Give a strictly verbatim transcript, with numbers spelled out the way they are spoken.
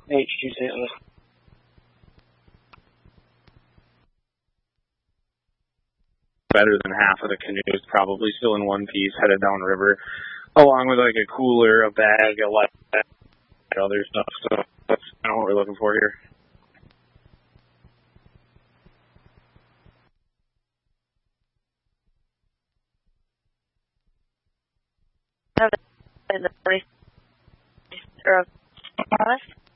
H two Saint Better than half of the canoes probably still in one piece, headed downriver, along with like a cooler, a bag, a light, and other stuff. So that's kind of what we're looking for here. Is it or